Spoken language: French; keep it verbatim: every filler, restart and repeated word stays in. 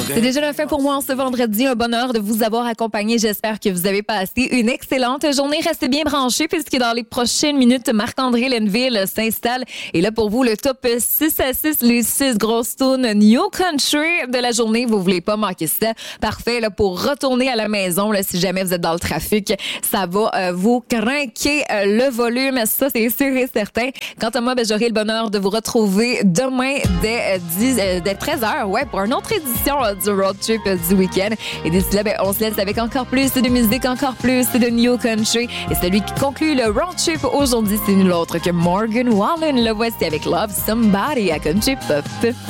C'est déjà la fin pour moi en ce vendredi. Un bonheur de vous avoir accompagné. J'espère que vous avez passé une excellente journée. Restez bien branchés puisque dans les prochaines minutes, Marc-André Lenneville s'installe. Et là, pour vous, le top six à six, les six grosses tunes New Country de la journée. Vous voulez pas manquer ça. Parfait là, pour retourner à la maison, là, si jamais vous êtes dans le trafic. Ça va euh, vous craquer euh, le volume. Ça, c'est sûr et certain. Quant à moi, ben, j'aurai le bonheur de vous retrouver demain dès, euh, dix, euh, dès treize heures ouais, pour une autre édition euh, du Road Trip euh, du week-end. Et d'ici là, ben, on se laisse avec encore plus de musique, encore plus de New Country. Et celui qui conclut le Road Trip aujourd'hui, c'est nul autre que Morgan Wallen. Le voici avec Love Somebody à Country Pop.